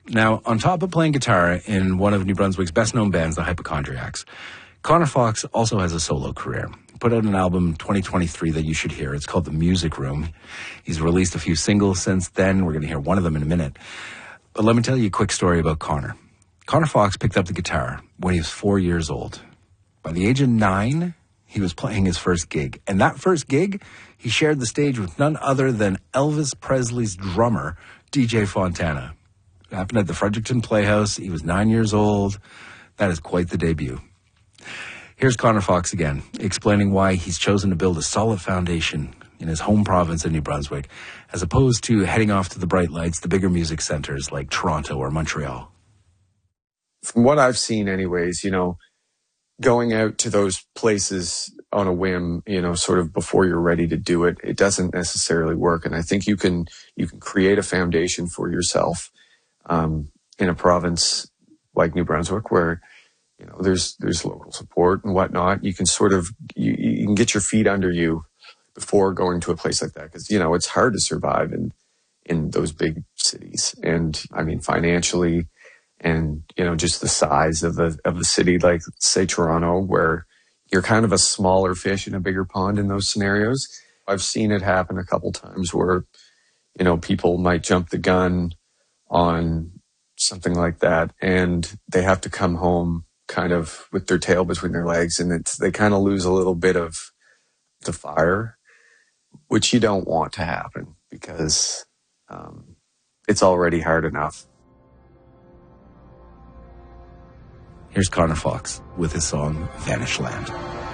Now, on top of playing guitar in one of New Brunswick's best-known bands, the Hypochondriacs, Connor Fox also has a solo career. He put out an album in 2023 that you should hear. It's called The Music Room. He's released a few singles since then. We're going to hear one of them in a minute. But let me tell you a quick story about Connor. Connor Fox picked up the guitar when he was 4 years old. By the age of 9, he was playing his first gig. And that first gig, he shared the stage with none other than Elvis Presley's drummer, DJ Fontana. It happened at the Fredericton Playhouse. He was 9 years old. That is quite the debut. Here's Connor Fox again, explaining why he's chosen to build a solid foundation in his home province of New Brunswick, as opposed to heading off to the bright lights, the bigger music centers like Toronto or Montreal. From what I've seen anyways, going out to those places on a whim, sort of before you're ready to do it, it doesn't necessarily work. And I think you can create a foundation for yourself in a province like New Brunswick where, there's local support and whatnot. You can you can get your feet under you before going to a place like that. Cause, it's hard to survive in those big cities. And I mean, financially, and, just the size of the city, like say Toronto, where you're kind of a smaller fish in a bigger pond in those scenarios. I've seen it happen a couple times where, people might jump the gun on something like that and they have to come home kind of with their tail between their legs, and they kind of lose a little bit of the fire, which you don't want to happen because it's already hard enough. Here's Connor Fox with his song, Vanish Land.